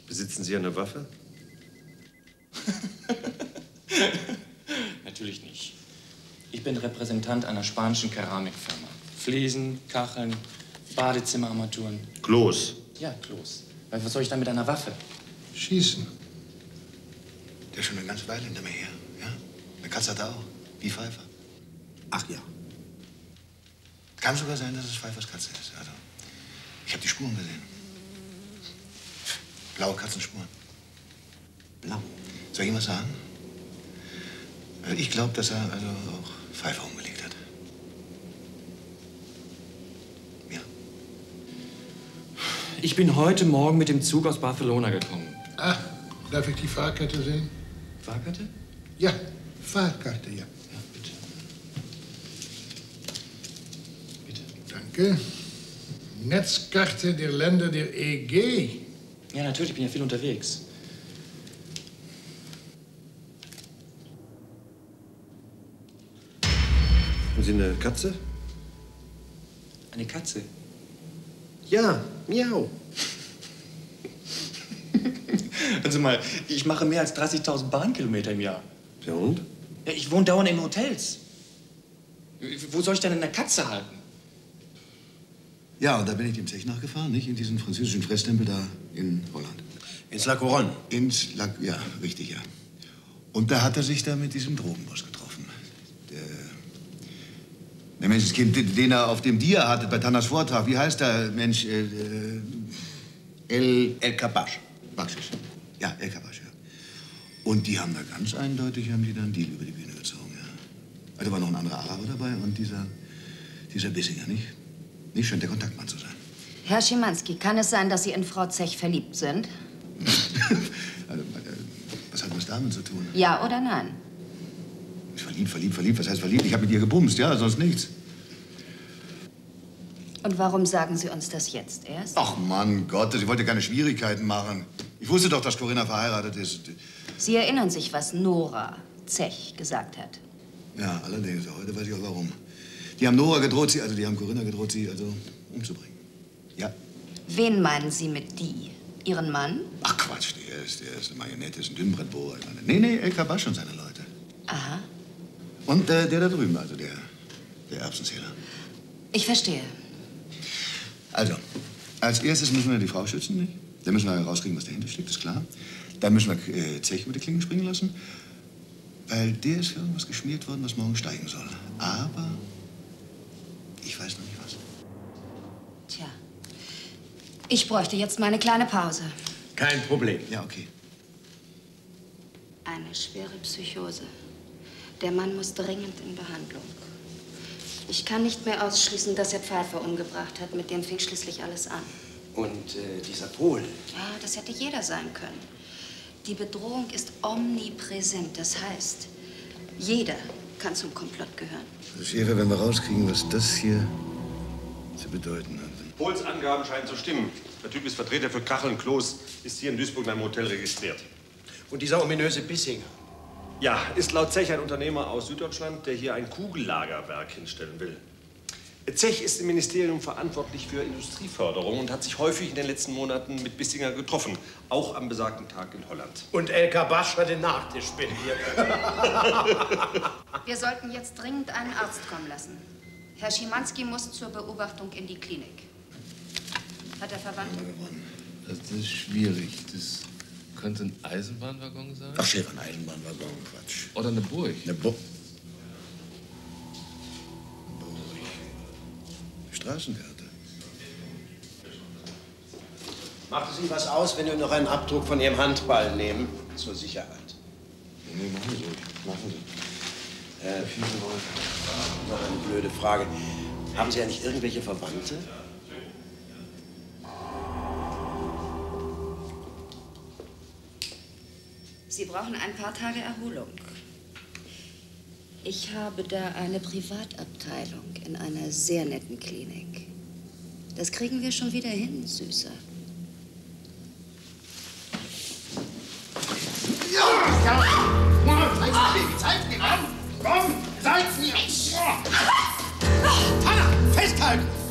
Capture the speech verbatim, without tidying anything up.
Besitzen Sie eine Waffe? Natürlich nicht. Ich bin Repräsentant einer spanischen Keramikfirma. Fliesen, Kacheln, Badezimmerarmaturen. Klos. Ja, Klos. Weil was soll ich dann mit einer Waffe? Schießen. Der ist schon eine ganze Weile hinter mir her. Ja? Eine Katze hat er auch. Wie Pfeiffer. Ach ja. Kann sogar sein, dass es Pfeiffers Katze ist. Also, ich habe die Spuren gesehen. Blaue Katzenspuren. Blau. Soll ich Ihnen was sagen? Also ich glaube, dass er also auch Pfeiffer umgelegt hat. Ja. Ich bin heute Morgen mit dem Zug aus Barcelona gekommen. Ah, darf ich die Fahrkarte sehen? Fahrkarte? Ja, Fahrkarte, ja. Ja, bitte. Bitte. Danke. Netzkarte der Länder der E G. Ja, natürlich, ich bin ja viel unterwegs. Haben Sie eine Katze? Eine Katze? Ja, miau. Also mal, ich mache mehr als dreißigtausend Bahnkilometer im Jahr. Ja und? Ja, ich wohne dauernd in Hotels. Wo soll ich denn eine Katze halten? Ja, und da bin ich dem Zech nachgefahren, nicht? In diesen französischen Fresstempel da in Holland. Ins La Couronne. Ins La... Ja, richtig, ja. Und da hat er sich da mit diesem Drogenboss getroffen. Der... Der Menschenskind, den er auf dem Dia hatte bei Tannas Vortrag. Wie heißt der Mensch? Äh, äh, El... El Kabash. Bakschisch. Ja, El Kabash, ja. Und die haben da ganz eindeutig, haben die dann einen Deal über die Bühne gezogen, ja. Also war noch ein anderer Araber dabei und dieser... dieser Bissinger, nicht? Nicht scheint der Kontaktmann zu sein. Herr Schimanski, kann es sein, dass Sie in Frau Zech verliebt sind? Also, was hat das damit zu tun? Ja oder nein? Verliebt, verliebt, verliebt. Was heißt verliebt? Ich habe mit ihr gebumst, ja, sonst nichts. Und warum sagen Sie uns das jetzt erst? Ach, Mann Gott, ich wollte keine Schwierigkeiten machen. Ich wusste doch, dass Corinna verheiratet ist. Sie erinnern sich, was Nora Zech gesagt hat? Ja, allerdings. Heute weiß ich auch warum. Die haben Nora gedroht, sie, also die haben Corinna gedroht, sie also umzubringen. Ja. Wen meinen Sie mit die? Ihren Mann? Ach Quatsch, der ist, der ist eine Marionette, ist ein Dünnbrettbohrer. Ich meine, nee, nee, El Kabash und seine Leute. Aha. Und äh, der da drüben, also der, der Erbsenzähler. Ich verstehe. Also, als erstes müssen wir die Frau schützen, nicht? Dann müssen wir rauskriegen, was dahinter steckt, ist klar. Dann müssen wir äh, Zech über die Klingen springen lassen. Weil der ist für irgendwas geschmiert worden, was morgen steigen soll. Aber ich weiß noch nicht was. Tja. Ich bräuchte jetzt mal eine kleine Pause. Kein Problem. Ja, okay. Eine schwere Psychose. Der Mann muss dringend in Behandlung. Ich kann nicht mehr ausschließen, dass er Pfeiffer umgebracht hat. Mit dem fing schließlich alles an. Und äh, dieser Pol? Ja, das hätte jeder sein können. Die Bedrohung ist omnipräsent. Das heißt, jeder kann zum Komplott gehören. Also, Schäfer, wenn wir rauskriegen, was das hier zu bedeuten hat. Pols Angaben scheinen zu stimmen. Der Typ ist Vertreter für Kacheln Klos, ist hier in Duisburg in einem Hotel registriert. Und dieser ominöse Bissinger? Ja, ist laut Zech ein Unternehmer aus Süddeutschland, der hier ein Kugellagerwerk hinstellen will. Zech ist im Ministerium verantwortlich für Industrieförderung und hat sich häufig in den letzten Monaten mit Bissinger getroffen. Auch am besagten Tag in Holland. Und El Kabash hat den Nachtisch spendiert. Wir sollten jetzt dringend einen Arzt kommen lassen. Herr Schimanski muss zur Beobachtung in die Klinik. Hat er Verwandte? Das ist schwierig. Das könnte ein Eisenbahnwaggon sein. Ach, Schäfer, ein Eisenbahnwaggon, Quatsch. Oder eine Burg. Eine Burg. Straßenkarte. Macht es Ihnen was aus, wenn wir noch einen Abdruck von Ihrem Handball nehmen? Zur Sicherheit. Nee, machen Sie ruhig. Machen Sie. Äh, noch eine blöde Frage. Haben Sie ja nicht irgendwelche Verwandte? Sie brauchen ein paar Tage Erholung. Ich habe da eine Privatabteilung in einer sehr netten Klinik. Das kriegen wir schon wieder hin, Süßer. Ja! Ja! Zeig's mir! Zeig's mir! Komm! Komm! Zeig's mir! Hanna! Festhalten!